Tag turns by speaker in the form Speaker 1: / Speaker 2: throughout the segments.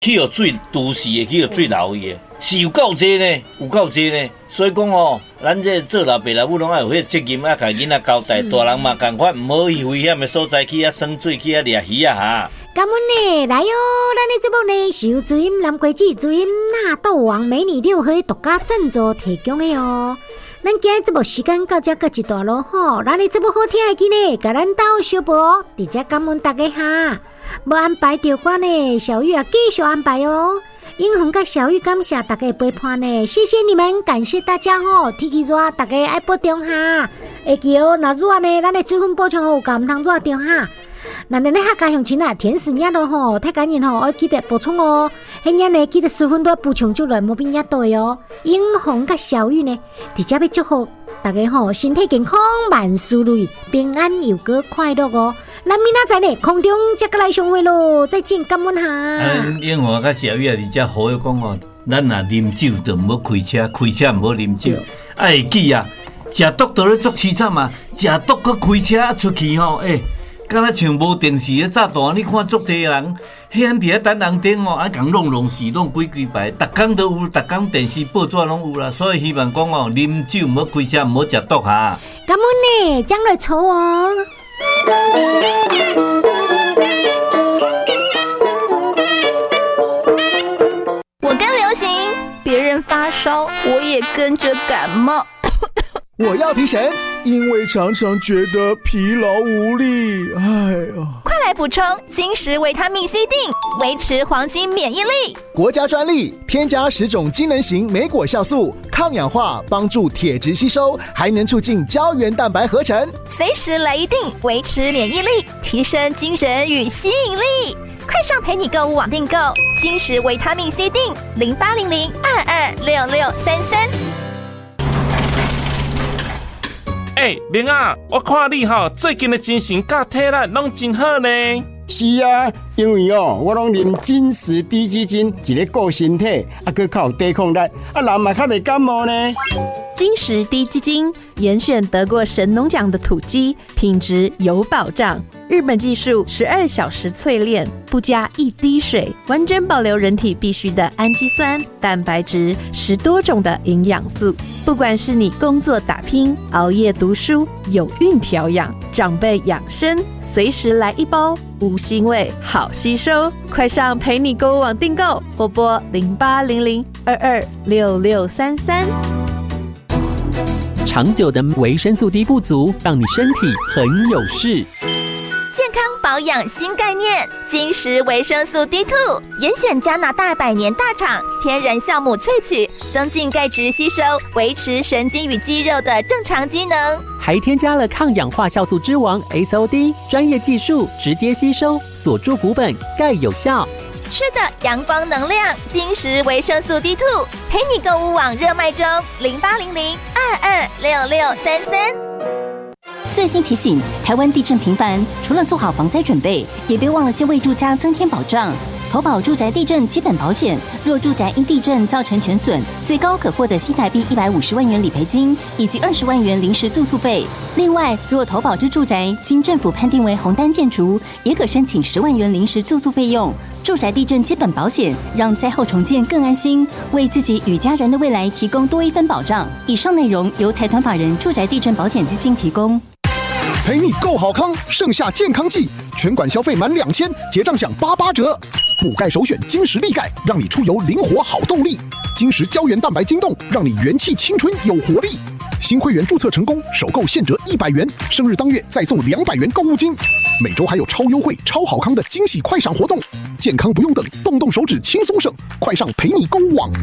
Speaker 1: 去互水都市的，去互水老的，是有够济呢，有够济呢。所以讲吼，咱这做老爸老母拢爱有迄个责任，甲囡仔交代。大人嘛共款，毋好去危险的所在去耍水，去掠鱼啊哈。
Speaker 2: 感恩呢，来哟！咱的节目呢是由主音南瓜子、主音纳豆王美女六合独家赞助提供的哦。咱今日节目时间到这告一段落吼，咱的节目好听的记呢，甲咱斗小波，直接感恩大家哈。无安排着歌呢，小玉啊继续安排哦。英红甲小玉感谢大家的陪伴呢，谢谢你们，感谢大家吼。天气热，大家爱保重哈。会记哦，若热呢，咱的水分补充好，甲毋通热着哈。那咱咧客家乡亲啊，甜食热咯吼，太感人吼，要记得补充哦。迄日呢，记得水分都要补充足来，莫变热对哦。英红甲小玉呢，直接要祝福大家吼，身体健康，万事如意，平安又个快乐哦。咱明仔载呢，空中再个来相会咯，再见，感恩下。
Speaker 1: 英红甲小玉啊，而且好要讲哦，咱若啉酒就唔好开车，开车唔好啉酒。会记啊，食毒都咧足凄惨啊，食毒佮开车出去吼，敢若像无电视咧炸弹，你看足济人，迄安伫咧等人顶哦，共弄死，弄几排，逐工都有，逐工电视报纸拢有啦。所以希望讲哦，啉酒唔好开车，唔好食毒哈。
Speaker 2: 感恩呢，将来抽哦。
Speaker 3: 我跟流行，别人发烧，我也跟着感冒。
Speaker 4: 我要提神，因为常常觉得疲劳无力。哎呦！
Speaker 3: 快来补充金石维他命 C 锭，维持黄金免疫力。
Speaker 4: 国家专利，添加10种机能型莓果酵素，抗氧化，帮助铁质吸收，还能促进胶原蛋白合成。
Speaker 3: 随时来一锭，维持免疫力，提升精神与吸引力。快上陪你购物网订购金石维他命 C 锭，0800226633。
Speaker 5: 明啊，我看你最近的精神甲体力拢真好呢。
Speaker 6: 是啊，因为我拢啉金石低基金，一个顾身体，佮较有抵抗力，人嘛较袂感冒呢。
Speaker 7: 金石低基金严选得过神农奖的土鸡，品质有保障。日本技术12小时淬炼，不加一滴水，完整保留人体必需的氨基酸、蛋白质，10多种的营养素。不管是你工作打拼、熬夜读书、有孕调养、长辈养生，随时来一包，无腥味，好吸收。快上陪你购物网订购，或拨0800226633。
Speaker 8: 长久的维生素 D 不足，让你身体很有事。
Speaker 3: 健康保养新概念，金石维生素 D2， 严选加拿大100年大厂天然酵母萃取，增进钙质吸收，维持神经与肌肉的正常机能，
Speaker 8: 还添加了抗氧化酵素之王 SOD， 专业技术直接吸收，锁住骨本，钙有效。
Speaker 3: 吃的阳光能量，金石维生素 D2， 陪你购物网热卖中，0800226633。
Speaker 9: 最新提醒：台湾地震频繁，除了做好防灾准备，也别忘了先为住家增添保障。投保住宅地震基本保险，若住宅因地震造成全损，最高可获得新台币150万元理赔金以及20万元临时住宿费。另外，若投保之住宅经政府判定为红单建筑，也可申请10万元临时住宿费用。住宅地震基本保险，让灾后重建更安心，为自己与家人的未来提供多一分保障。以上内容由财团法人住宅地震保险基金提供。
Speaker 4: 陪你够好康，盛夏健康季，全馆消费满2000，结账享88折。补钙首选金石力钙，让你出游灵活好动力。金石胶原蛋白晶冻，让你元气青春有活力。新会员注册成功，首购现折100元，生日当月再送200元购物金。每周还有超优惠、超好康的惊喜快闪活动，健康不用等，动动手指轻松省，快上陪你购物网。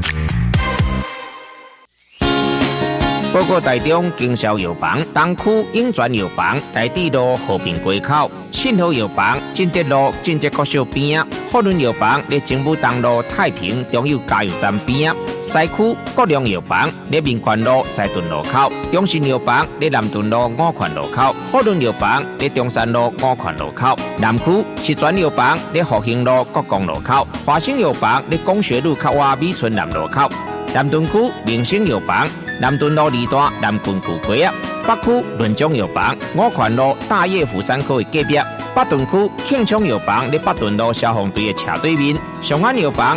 Speaker 10: 报告台中经销药房东区永泉药房台地路和平街口，信和药房进德路进德国小边，福伦药房在政府东路太平中油加油站边，西区国良药房在民权路西屯路口，中信药房在南屯路五权路口，福伦药房在中山路五权路口，南区石泉药房在复兴路国光路口，华兴药房在工学路靠外美村南路口，南屯区明星药房南屯路2段南郡古街啊。 北区伦中药房五权路大业府山口的隔壁，北屯区庆昌药房咧北屯路消防队的斜对面，上安药房